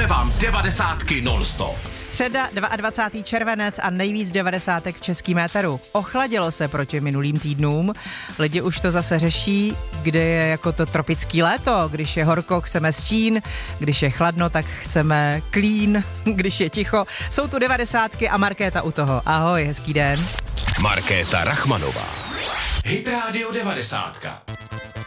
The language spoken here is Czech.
Hrajeme vám 90 non-stop. Středa 22. červenec a nejvíc 90 v českým éteru. Ochladilo se proti minulým týdnům. Lidi už to zase řeší, kde je jako to tropický léto. Když je horko, chceme stín, když je chladno, tak chceme klín, když je ticho. Jsou tu 90 a Markéta u toho. Ahoj, hezký den. Markéta Rachmanová. Hit Radio 90.